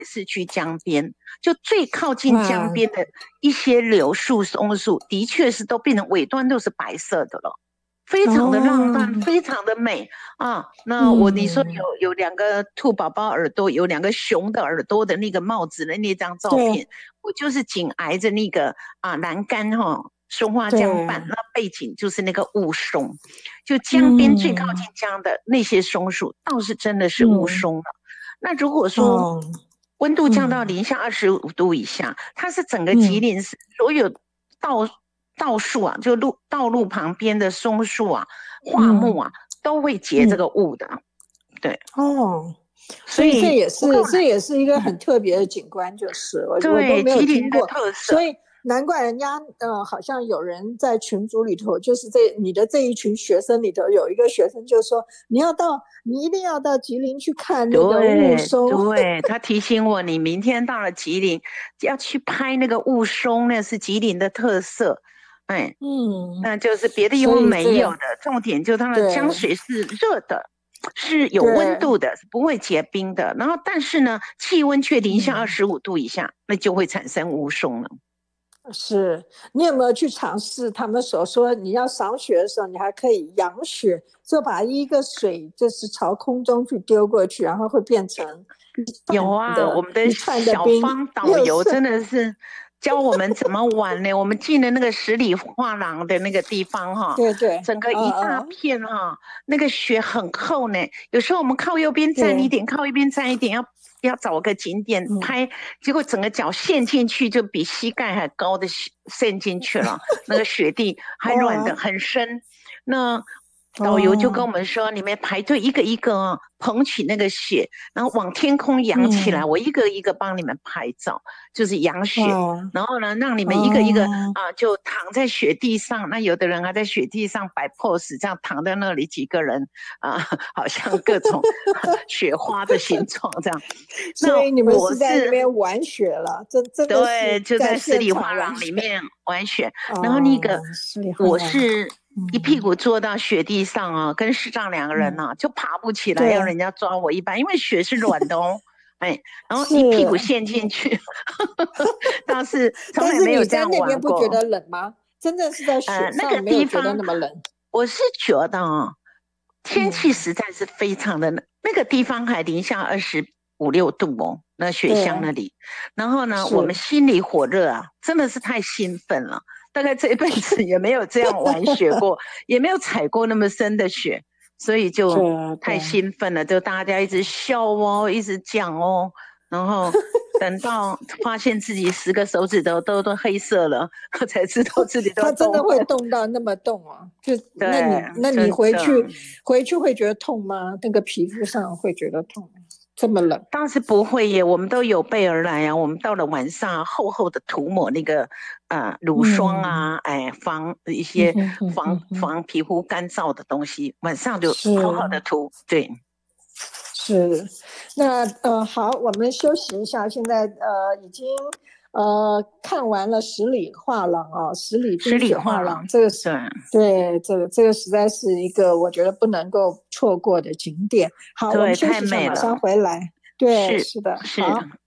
是去江边，就最靠近江边的一些柳树、松树，的确是都变成尾端都是白色的了。非常的浪漫，非常的美啊！那你说有两个兔宝宝耳朵，有两个熊的耳朵的那个帽子的那张照片，我就是紧挨着那个栏杆松花江畔，那背景就是那个雾凇，就江边最靠近江的那些松树，倒是真的是雾凇了。那如果说温度降到零下25度以下，它是整个吉林所有道树啊，就道路旁边的松树啊、桦木啊，都会结这个雾的。对所以这也是一个很特别的景观，就是我都没有听过，所以难怪人家好像有人在群组里头，就是你的这一群学生里头有一个学生就说你一定要到吉林去看那个雾凇。 对，他提醒我，你明天到了吉林要去拍那个雾凇，那是吉林的特色。那就是别的地方没有的，重点就它的江水是热的，是有温度的，是不会结冰的。然后，但是呢，气温却零下25度以下，那就会产生雾凇了。 是你有没有去尝试他们所说，你要赏雪的时候，你还可以扬雪，就把一个水就是朝空中去丢过去，然后会变成有啊，我们的小方导游真的是教我们怎么玩呢？我们进了那个十里画廊的那个地方对， 整个一大片那个雪很厚呢。有时候我们靠右边站一点，靠一边站一点，要找个景点拍，结果整个脚陷进去，就比膝盖还高的陷进去了。那个雪地还软的很深。那导游就跟我们说，你们排队一个一个捧起那个雪，然后往天空扬起来，我一个一个帮你们拍照，就是扬雪。然后呢，让你们一个一个就躺在雪地上。那有的人还在雪地上摆 pose， 这样躺在那里，几个人好像各种雪花的形状这样。 所以你们是在那边玩雪了，真的是对，就在十里画廊里面玩雪。然后那个我是一屁股坐到雪地上跟视障两个人就爬不起来，要人家抓我一把，因为雪是软的然后一屁股陷进去。倒是从来没有这样玩过。 但是你在那边不觉得冷吗？真的是在雪上没有觉得那么冷。 我是觉得天气实在是非常的冷，那个地方还零下25-26度那雪乡那里。然后呢，我们心里火热真的是太兴奋了。大概这一辈子也没有这样玩雪过，也没有踩过那么深的雪，所以就太兴奋了，就大家一直笑一直讲然后等到发现自己10个手指头都黑色了，才知道自己都它真的会冻到那么冻就那你回去会觉得痛吗？那个皮肤上会觉得痛吗？这么冷？ 当时不会耶，我们都有备而来我们到了晚上，厚厚的涂抹那个乳霜防一些防皮肤干燥的东西，晚上就好好的涂。对， 是。那好，我们休息一下。现在已经看完了十里画廊十里冰雪画廊，这个是对这个实在是一个我觉得不能够错过的景点。好，我们休息一下，马上回来。对，是的，好。